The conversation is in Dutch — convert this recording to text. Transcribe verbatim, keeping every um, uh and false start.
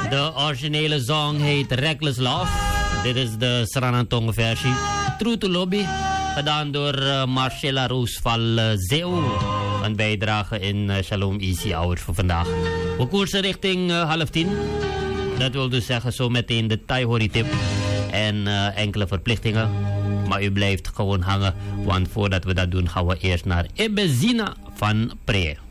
De originele song heet Reckless Love. Dit is de Sranantonge versie. True to Lobby. Gedaan door uh, Marcella Roos van uh, Zeeuw. Een bijdrage in uh, Shalom Easy Hours voor vandaag. We koersen richting uh, half tien. Dat wil dus zeggen zo meteen de Thai Hori tip. En uh, enkele verplichtingen. Maar u blijft gewoon hangen. Want voordat we dat doen gaan we eerst naar Ebezina van Pre.